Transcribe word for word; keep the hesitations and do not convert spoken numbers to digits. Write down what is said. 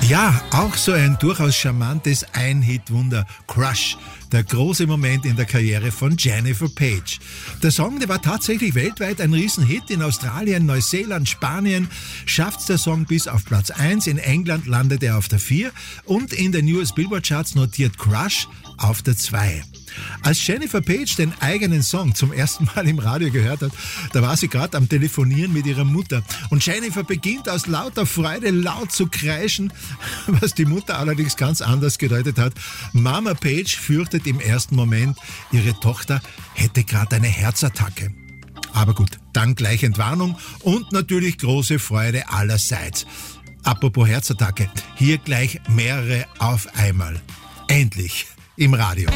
Ja, auch so ein durchaus charmantes Ein-Hit-Wunder, Crush. Der große Moment in der Karriere von Jennifer Page. Der Song, der war tatsächlich weltweit ein Riesenhit. In Australien, Neuseeland, Spanien schafft der Song bis auf Platz eins. In England landet er auf der vier. Und in den U S Billboard Charts notiert Crush auf der zwei. Als Jennifer Page den eigenen Song zum ersten Mal im Radio gehört hat, da war sie gerade am Telefonieren mit ihrer Mutter. Und Jennifer beginnt aus lauter Freude laut zu kreischen, was die Mutter allerdings ganz anders gedeutet hat. Mama Page fürchtet im ersten Moment, ihre Tochter hätte gerade eine Herzattacke. Aber gut, dann gleich Entwarnung und natürlich große Freude allerseits. Apropos Herzattacke, hier gleich mehrere auf einmal. Endlich im Radio.